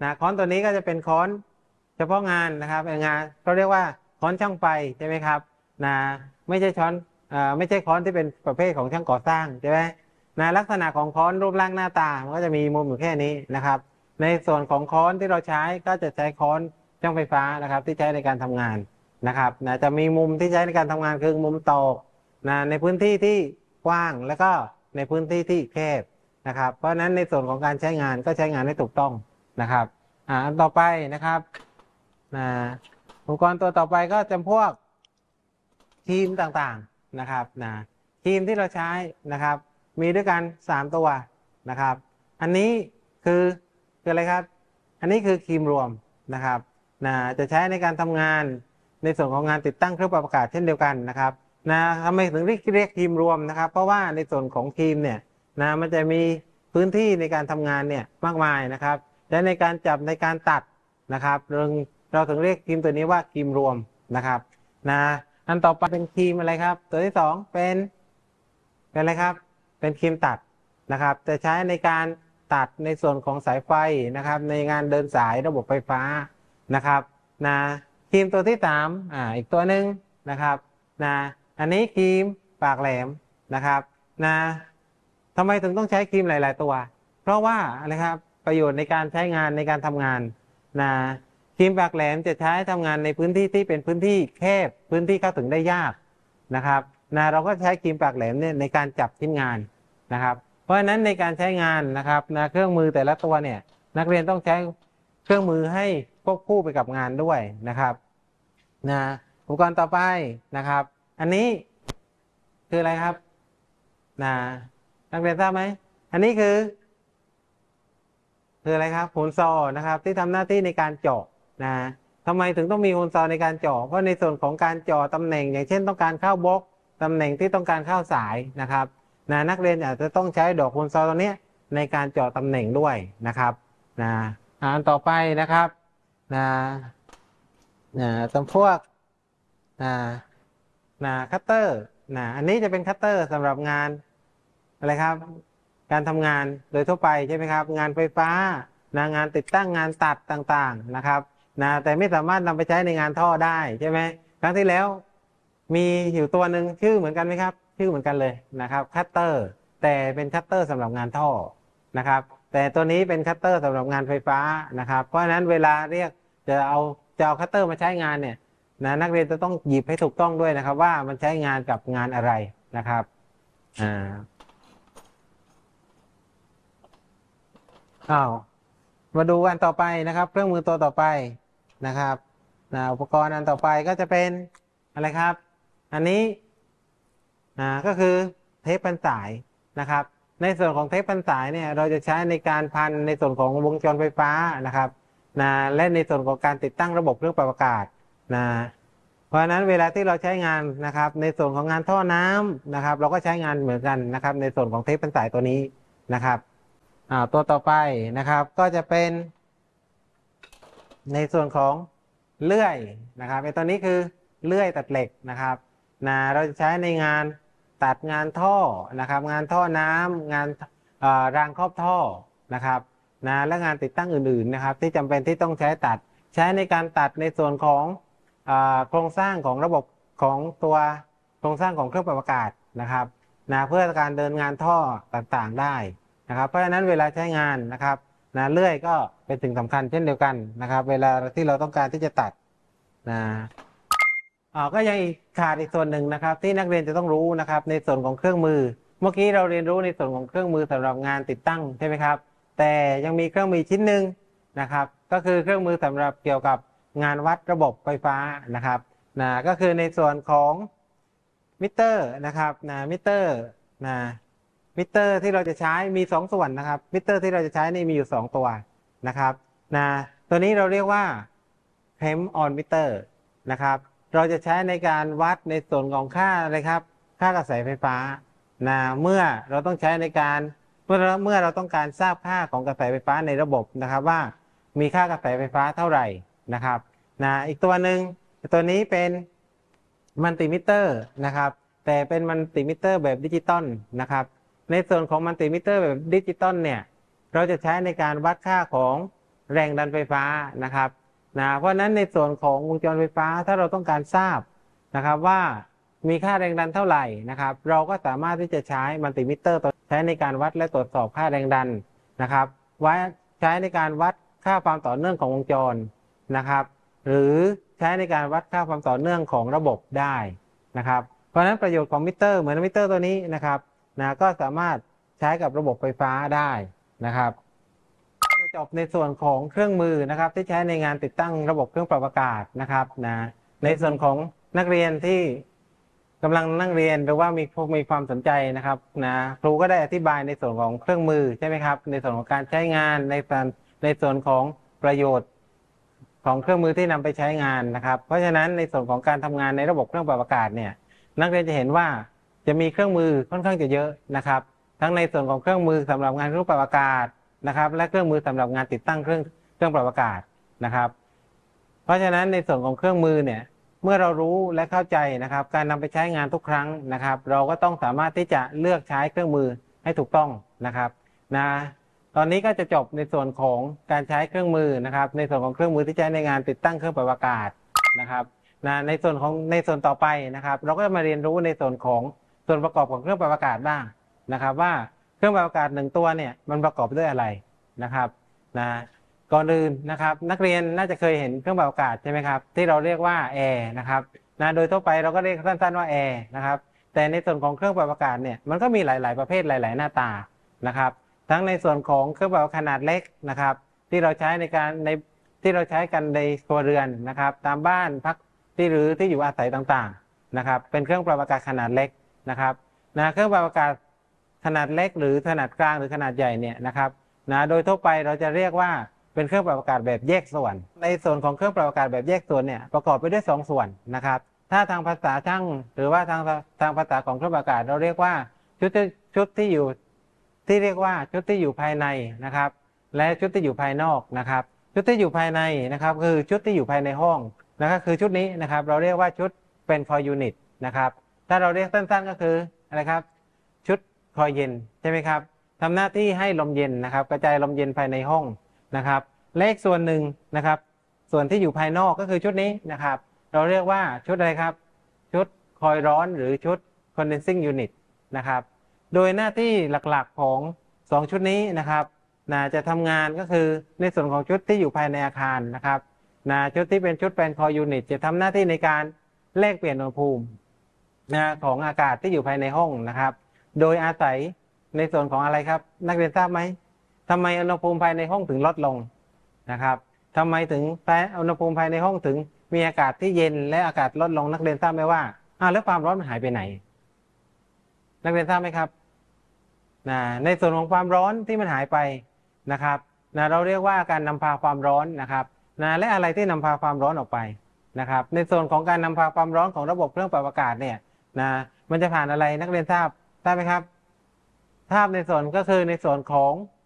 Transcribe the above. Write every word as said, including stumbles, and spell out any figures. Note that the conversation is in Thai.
นะค้อนตัวนี้ก็จะเป็นค้อนเฉพาะงานนะครับงานเขาเรียกว่าค้อนช่างไฟใช่ไหมครับนะไม่ใช่ช้อนอ่าไม่ใช่ค้อนที่เป็นประเภทของช่างก่อสร้างใช่ไหมนะลักษณะของค้อนรูปร่างหน้าตามันก็จะมีมุมอยู่แค่นี้นะครับในส่วนของค้อนที่เราใช้ก็จะใช้ค้อนช่างไฟฟ้านะครับที่ใช้ในการทำงานนะครับนะจะมีมุมที่ใช้ในการทำงานคือมุมตอกนะในพื้นที่ที่กว้างแล้วก็ในพื้นที่ที่แคบนะครับเพราะฉะนั้นในส่วนของการใช้งานก็ใช้งานให้ถูกต้องนะครับอ่าอันต่อไปนะครับนะอุปกรณ์ตัวต่อไปก็จำพวกครีมต่างๆนะครับนะครีมที่เราใช้นะครับมีด้วยกันสามตัวนะครับอันนี้คือคืออะไรครับอันนี้คือครีมรวมนะครับนะจะใช้ในการทำงานในส่วนของงานติดตั้งเครื่องปรับอากาศเช่นเดียวกันนะครับนะทำไมถึงเรียกเรียกครีมรวมนะครับเพราะว่าในส่วนของครีมเนี่ยนะมันจะมีพื้นที่ในการทำงานเนี่ยมากมายนะครับและในการจับในการตัดนะครับเราเราถึงเรียกครีมตัวนี้ว่าครีมรวมนะครับนะอันต่อไปเป็นครีมอะไรครับตัวที่สองเป็นเป็นอะไรครับเป็นครีมตัดนะครับจะใช้ในการตัดในส่วนของสายไฟนะครับในงานเดินสายระบบไฟฟ้านะครับนะครีมตัวที่สามอ่าอีกตัวหนึ่งนะครับนะอันนี้ครีมปากแหลมนะครับนะทำไมถึงต้องใช้ครีมหลาย ๆ ตัวเพราะว่าอะไรครับประโยชน์ในการใช้งานในการทำงานนะครีมปากแหลมจะใช้ทำงานในพื้นที่ที่เป็นพื้นที่แคบพื้นที่เข้าถึงได้ยากนะครับนะเราก็ใช้ครีมปากแหลมเนี่ยในการจับชิ้นงานนะครับเพราะฉะนั้นในการใช้งานนะครับนะเครื่องมือแต่ละตัวเนี่ยนักเรียนต้องใช้เครื่องมือให้ควบคู่ไปกับงานด้วยนะครับนะอุปกรณ์ต่อไปนะครับอันนี้คืออะไรครับนะนักเรียนทราบไหมอันนี้คือคืออะไรครับโฮนซอนะครับที่ทำหน้าที่ในการเจาะนะทำไมถึงต้องมีโฮนซอในการเจาะเพราะในส่วนของการเจาะตำแหน่งอย่างเช่นต้องการเข้าบล็อกตำแหน่งที่ต้องการเข้าสายนะครับนะนักเรียนอาจจะต้องใช้ดอกโฮนซอตัวนี้ในการเจาะตำแหน่งด้วยนะครับนะอันต่อไปนะครับนะนะจำพวกนะนะคัตเตอร์นะอันนี้จะเป็นคัตเตอร์สำหรับงานอะไรครับการทำงานโดยทั่วไปใช่ไหมครับงานไฟฟ้านะงานติดตั้งงานตัดต่างๆนะครับนะแต่ไม่สามารถนำไปใช้ในงานท่อได้ใช่ไหมครั้งที่แล้วมีอยู่ตัวหนึ่งชื่อเหมือนกันไหมครับชื่อเหมือนกันเลยนะครับคัตเตอร์แต่เป็นคัตเตอร์สำหรับงานท่อนะครับแต่ตัวนี้เป็นคัตเตอร์สำหรับงานไฟฟ้านะครับเพราะฉะนั้นเวลาเรียกจะเอาจะเอาคัตเตอร์มาใช้งานเนี่ยนะนักเรียนจะต้องหยิบให้ถูกต้องด้วยนะครับว่ามันใช้งานกับงานอะไรนะครับอ่าอ้าวมาดูอันต่อไปนะครับเครื่องมือตัวต่อไปนะครับนะอุปกรณ์อันต่อไปก็จะเป็นอะไรครับอันนี้อ่าก็คือเทปพันสายนะครับในส่วนของเทปพันสายเนี่ยเราจะใช้ในการพันในส่วนของวงจรไฟฟ้านะครับนะและในส่วนของการติดตั้งระบบเครื่องปรับอากาศนะเพราะฉะนั้นเวลาที่เราใช้งานนะครับในส่วนของงานท่อน้ำนะครับเราก็ใช้งานเหมือนกันนะครับในส่วนของเทปพันสายตัวนี้นะครับอ่าตัวต่อไปนะครับก็จะเป็นในส่วนของเลื่อยนะครับไอ้ตัวนี้คือเลื่อยตัดเหล็กนะครับนะเราจะใช้ในงานตัดงานท่อนะครับงานท่อน้ำงานรางครอบท่อนะครับนะและงานติดตั้งอื่นๆนะครับที่จำเป็นที่ต้องใช้ตัดใช้ในการตัดในส่วนของโครงสร้างของระบบของตัวโครงสร้างของเครื่องปรับอากาศนะครับนะเพื่อการเดินงานท่อต่างๆได้นะครับเพราะฉะนั้นเวลาใช้งานนะครับนะเลื่อยก็เป็นสิ่งสำคัญเช่นเดียวกันนะครับเวลาที่เราต้องการที่จะตัดนะอ๋อก็ยังอีกขาดอีกส่วนหนึ่งนะครับที่นักเรียนจะต้องรู้นะครับในส่วนของเครื่องมือเมื่อกี้เราเรียนรู้ในส่วนของเครื่องมือสำหรับงานติดตั้งใช่ไหมครับแต่ยังมีเครื่องมือชิ้นหนึ่งนะครับก็คือเครื่องมือสำหรับเกี่ยวกับงานวัดระบบไฟฟ้านะครับนะก็คือในส่วนของมิเตอร์นะครับนะมิเตอร์นะมิเตอร์ที่เราจะใช้มีสองส่วนนะครับมิเตอร์ที่เราจะใช้นี่มีอยู่สองตัวนะครับนะตัวนี้เราเรียกว่าเทมออนมิเตอร์นะครับเราจะใช้ในการวัดในส่วนของค่าอะไรครับค่ากระแสไฟฟ้านะเมื่อเราต้องใช้ในการเมื่อเมื่อเราต้องการทราบค่าของกระแสไฟฟ้าในระบบนะครับว่ามีค่ากระแสไฟฟ้าเท่าไหร่นะครับนะอีกตัวหนึ่งตัวนี้เป็นมัลติมิเตอร์นะครับแต่เป็นมัลติมิเตอร์แบบดิจิตอลนะครับในส่วนของมัลติมิเตอร์แบบดิจิตอลเนี่ยเราจะใช้ในการวัดค่าของแรงดันไฟฟ้านะครับนะเพราะฉะนั้นในส่วนของวงจรไฟฟ้าถ้าเราต้องการทราบนะครับว่ามีค่าแรงดันเท่าไหร่นะครับเราก็สามารถที่จะใช้มัลติมิเตอร์ใช้ในการวัดและตรวจสอบค่าแรงดันนะครับไว้ใช้ในการวัดค่าความต่อเนื่องของวงจรนะครับหรือใช้ในการวัดค่าความต่อเนื่องของระบบได้นะครับเพราะฉะนั้นประโยชน์ของมิเตอร์เหมือนมิเตอร์ตัวนี้นะครับนะก็สามารถใช้กับระบบไฟฟ้าได้นะครับจะจบในส่วนของเครื่องมือนะครับที่ใช้ในงานติดตั้งระบบเครื่องปรับอากาศนะครับนะในส่วนของนักเรียนที่กำลังนั่งเรียนหรือว่ามีมีความสนใจนะครับนะครูก็ได้อธิบายในส่วนของเครื่องมือใช่ไหมครับในส่วนของการใช้งานในการในส่วนของประโยชน์ของเครื่องมือที่นำไปใช้งานนะครับเพราะฉะนั้นในส่วนของการทำงานในระบบเครื่องปรับอากาศเนี่ยนักเรียนจะเห็นว่าจะมีเครื่องมือค่อนข้างจะเยอะนะครับทั้งในส่วนของเครื่องมือสำหรับงานเครื่องปรับอากาศนะครับและเครื่องมือสำหรับงานติดตั้งเครื่องเครื่องปรับอากาศนะครับเพราะฉะนั้นในส่วนของเครื่องมือเนี่ยเมื่อเรารู้และเข้าใจนะครับการนำไปใช้งานทุกครั้งนะครับเราก็ต้องสามารถที่จะเลือกใช้เครื่องมือให้ถูกต้องนะครับนะตอนนี้ก็จะจบในส่วนของการใช้เครื่องมือนะครับในส่วนของเครื่องมือที่ใช้ในงานติดตั้งเครื่องปรับอากาศนะครับนะในส่วนของในส่วนต่อไปนะครับเราก็จะมาเรียนรู้ในส่วนของส่วนประกอบของเครื่องปรับอากาศบ้างนะครับว่าเครื่องปรับอากาศหนึ่งตัวเนี่ยมันประกอบด้วยอะไรนะครับนะก่อนอื่นนะครับนักเรียนน่าจะเคยเห็นเครื่องปรับอากาศใช่ไหมครับที่เราเรียกว่าแอร์นะครับนะโดยทั่วไปเราก็เรียกสั้นๆว่าแอร์นะครับแต่ในส่วนของเครื่องปรับอากาศเนี่ยมันก็มีหลายๆประเภทหลายๆหน้าตานะครับทั้งในส่วนของเครื่องปรับขนาดเล็กนะครับที่เราใช้ในการในที่เราใช้กันในครัวเรือนนะครับตามบ้านพักที่หรือที่อยู่อาศัยต่างๆนะครับเป็นเครื่องปรับอากาศขนาดเล็กนะครับนะเครื่องปรับอากาศขนาดเล็กหรือขนาดกลางหรือขนาดใหญ่เนี่ยนะครับนะโดยทั่วไปเราจะเรียกว่าเป็นเครื่องปรับอากาศแบบแยกส่วนในส่วนของเครื่องปรับอากาศแบบแยกส่วนเนี่ยประกอบไปด้วยสองส่วนนะครับถ้าทางภาษาช่างหรือว่าทางทางภาษาของเครื่องปรับอากาศเราเรียกว่าชุดชุดที่อยู่ที่เรียกว่าชุดที่อยู่ภายในนะครับและชุดที่อยู่ภายนอกนะครับชุดที่อยู่ภายในนะครับคือชุดที่อยู่ภายในห้องนะครับคือชุดนี้นะครับเราเรียกว่าชุดเป็นคอยยูนิตนะครับถ้าเราเรียกสั้นๆก็คืออะไรครับชุดคอยเย็นใช่ไหมครับทำหน้าที่ให้ลมเย็นนะครับกระจายลมเย็นภายในห้องนะครับเลขส่วนหนึ่งนะครับส่วนที่อยู่ภายนอกก็คือชุดนี้นะครับเราเรียกว่าชุดอะไรครับชุดคอยร้อนหรือชุด condensing unit นะครับโดยหน้าที่หลักๆของสองชุดนี้นะครับนะจะทำงานก็คือในส่วนของชุดที่อยู่ภายในอาคารนะครับนะชุดที่เป็นชุดแฟนคอยยูนิตจะทำหน้าที่ในการแลกเปลี่ยนอุณหภูมินะของอากาศที่อยู่ภายในห้องนะครับโดยอาศัยในส่วนของอะไรครับนักเรียนทราบไหมทำไมอุณหภูมิภายในห้องถึงลดลงนะครับทำไมถึงอุณหภูมิภายในห้องถึงมีอากาศที่เย็นและอากาศลดลงนักเรียนทราบไหมว่าอ้าวแล้วความร้อนมันหายไปไหนนักเรียนทราบไหมครับนะในส่วนของความร้อนที่มันหายไปนะครับนะเราเรียกว่าการนำพาความร้อนนะครับนะและอะไรที่นำพาความร้อนออกไปนะครับในส่วนของการนำพาความร้อนของระบบเครื่องปรับอากาศเนี่ยนะมันจะผ่านอะไรนักเรียนทราบทราบไหมครับทราบในส่วนก็คือในส่วนของ